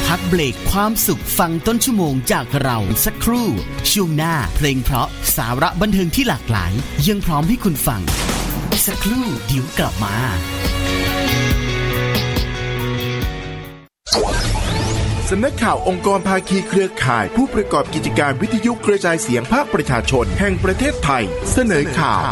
พักเบรกความสุขฟังต้นชั่วโมงจากเราสักครู่ช่วงหน้าเพลงเพราะสาระบันเทิงที่หลากหลายยังพร้อมให้คุณฟังสักครู่เดี๋ยวกลับมาสำนักข่าวองค์กรภาคีเครือข่ายผู้ประกอบกิจการวิทยุกระจายเสียงภาคประชาชนแห่งประเทศไทยเสนอข่าว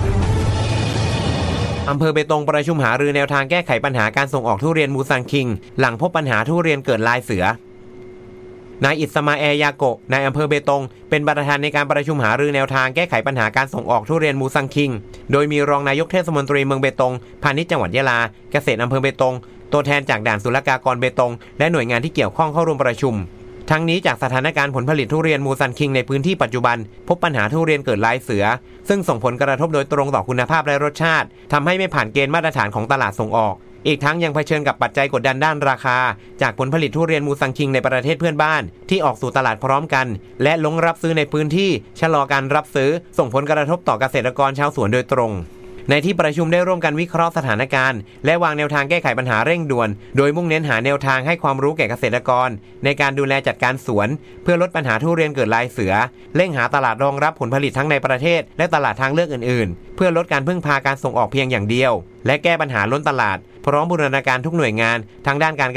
อำเภอเบตงประชุมหารือแนวทางแก้ไขปัญหาการส่งออกทุเรียนมูซังคิงหลังพบปัญหาทุเรียนเกิดลายเสือนายอิสมาแอร์ยาโกะนายอำเภอเบตงเป็นประธานในการประชุมหารือแนวทางแก้ไขปัญหาการส่งออกทุเรียนมูซังคิงโดยมีรองนายกเทศมนตรีเมืองเบตงพาณิชย์จังหวัดยะลาเกษตรอำเภอเบตงตัวแทนจากด่านศุลกากรเบตงและหน่วยงานที่เกี่ยวข้องเข้าร่วมประชุมทั้งนี้จากสถานการณ์ผลผลิตทุเรียนมูซันคิงในพื้นที่ปัจจุบันพบปัญหาทุเรียนเกิดลายเสือซึ่งส่งผลกระทบโดยตรงต่อคุณภาพและรสชาติทำให้ไม่ผ่านเกณฑ์มาตรฐานของตลาดส่งออกอีกทั้งยังเผชิญกับปัจจัยกดดันด้านราคาจากผลผลิตทุเรียนมูซังคิงในประเทศเพื่อนบ้านที่ออกสู่ตลาดพร้อมกันและลงรับซื้อในพื้นที่ชะลอการรับซื้อส่งผลกระทบต่อเกษตรกรชาวสวนโดยตรงในที่ประชุมได้ร่วมกันวิเคราะห์สถานการณ์และวางแนวทางแก้ไขปัญหาเร่งด่วนโดยมุ่งเน้นหาแนวทางให้ความรู้แก่เกษตรกรในการดูแลจัดการสวนเพื่อลดปัญหาทุเรียนเกิดลายเสือเร่งหาตลาดรองรับผลผลิตทั้งในประเทศและตลาดทางเลือกอื่นๆเพื่อลดการพึ่งพาการส่งออกเพียงอย่างเดียวและแก้ปัญหาล้นตลาดพร้อมบูรณาการทุกหน่วยงานทั้งด้านการ